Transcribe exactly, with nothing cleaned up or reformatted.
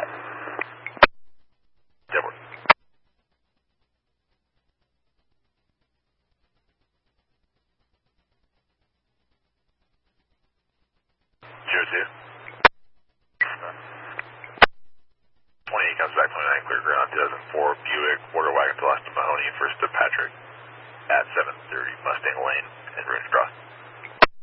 Deborah. Zero two. twenty-eight comes back, twenty-nine, clear ground, two thousand four Buick, Border Wagon to Austin Mahoney, first to Patrick at seven thirty Mustang Lane and Runes Cross.